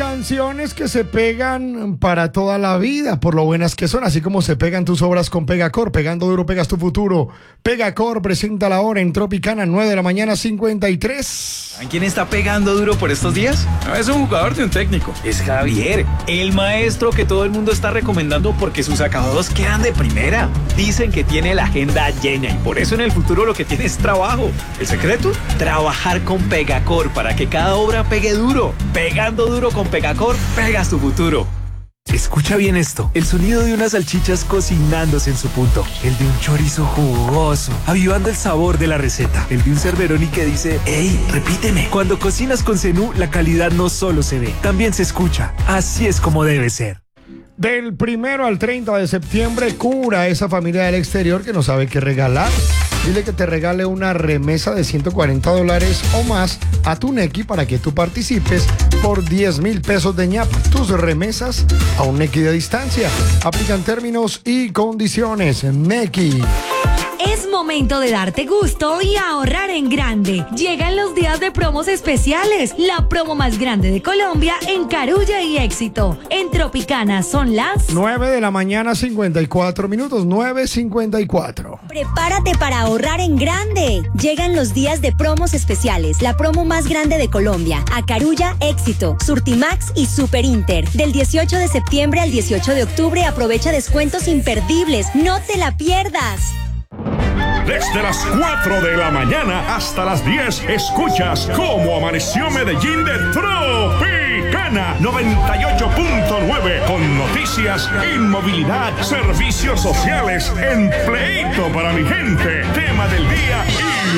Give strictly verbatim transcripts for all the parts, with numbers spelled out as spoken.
canciones que se pegan para toda la vida, por lo buenas que son, así como se pegan tus obras con Pegacor. Pegando duro, pegas tu futuro. Pegacor presenta la hora en Tropicana, nueve de la mañana, cincuenta y tres. ¿A quién está pegando duro por estos días? No es un jugador de un técnico. Es Javier, el maestro que todo el mundo está recomendando porque sus acabados quedan de primera. Dicen que tiene la agenda llena y por eso en el futuro lo que tiene es trabajo. ¿El secreto? Trabajar con Pegacor para que cada obra pegue duro. Pegando duro con Pegacor, pegas tu futuro. Escucha bien esto, el sonido de unas salchichas cocinándose en su punto, el de un chorizo jugoso, avivando el sabor de la receta, el de un cerveroni que dice, ¡ey, repíteme! Cuando cocinas con Zenú, la calidad no solo se ve, también se escucha. Así es como debe ser. Del primero al treinta de septiembre, cura a esa familia del exterior que no sabe qué regalar. Dile que te regale una remesa de ciento cuarenta dólares o más a tu Nequi para que tú participes por diez mil pesos de ñapa. Tus remesas a un Nequi de distancia. Aplican términos y condiciones. Nequi. Es momento de darte gusto y ahorrar en grande. Llegan los días de promos especiales. La promo más grande de Colombia en Carulla y Éxito. En Tropicana son las nueve de la mañana, cincuenta y cuatro minutos. nueve cincuenta y cuatro. Prepárate para ahorrar en grande. Llegan los días de promos especiales. La promo más grande de Colombia. A Carulla, Éxito, Surtimax y Super Inter. Del dieciocho de septiembre al dieciocho de octubre aprovecha descuentos imperdibles. No te la pierdas. Desde las cuatro de la mañana hasta las diez, escuchas cómo amaneció Medellín de Tropicana noventa y ocho punto nueve, con noticias, inmovilidad, servicios sociales, empleito para mi gente, tema del día y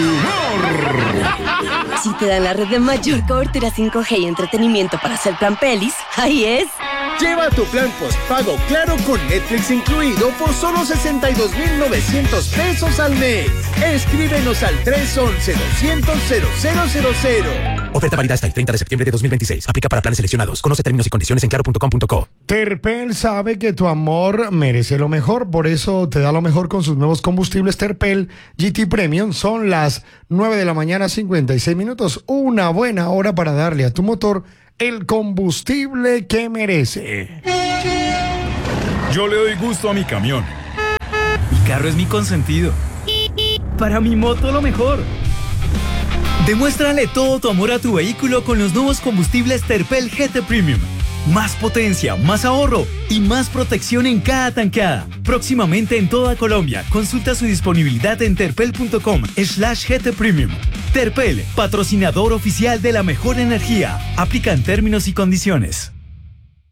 humor. Si te dan la red de mayor cobertura cinco G y entretenimiento para hacer plan pelis, ahí es. Lleva tu plan postpago Claro con Netflix incluido por solo sesenta y dos mil novecientos pesos al mes. Escríbenos al tres once, doscientos, cero cero cero cero. Oferta válida hasta el treinta de septiembre de dos mil veintiséis. Aplica para planes seleccionados. Conoce términos y condiciones en claro punto com punto co. Terpel sabe que tu amor merece lo mejor, por eso te da lo mejor con sus nuevos combustibles Terpel G T Premium. Son las nueve de la mañana, cincuenta y seis minutos. Una buena hora para darle a tu motor el combustible que merece. Yo le doy gusto a mi camión. Mi carro es mi consentido. Para mi moto lo mejor. Demuéstrale todo tu amor a tu vehículo con los nuevos combustibles Terpel G T Premium. Más potencia, más ahorro y más protección en cada tanqueada. Próximamente en toda Colombia. Consulta su disponibilidad en terpel punto com slash G T Premium. Terpel, patrocinador oficial de la mejor energía. Aplican términos y condiciones.